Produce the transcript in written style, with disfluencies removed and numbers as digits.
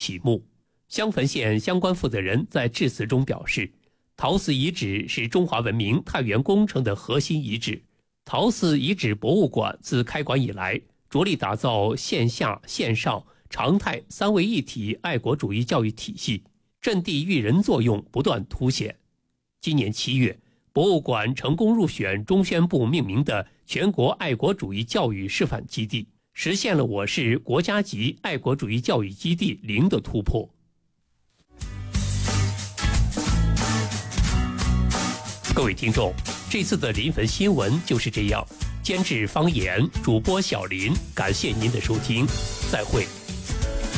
启幕。襄汾县相关负责人在致辞中表示，陶寺遗址是中华文明太原工程的核心遗址。陶寺遗址博物馆自开馆以来，着力打造线下线上常态三位一体爱国主义教育体系，阵地育人作用不断凸显。今年7月，博物馆成功入选中宣部命名的全国爱国主义教育示范基地，实现了我市国家级爱国主义教育基地0的突破。各位听众，这次的临汾新闻就是这样。监制方言，主播小林，感谢您的收听，再会。